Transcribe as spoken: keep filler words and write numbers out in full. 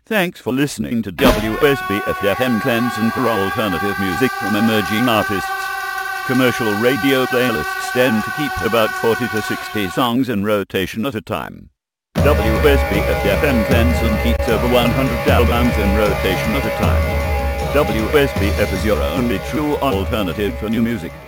Thanks for listening to W S B F M Cleanse for alternative music from emerging artists. Commercial radio playlists tend to keep about forty to sixty songs in rotation at a time. W S B F M Cleanse keeps over one hundred albums in rotation at a time. W S B F is your only true alternative for new music.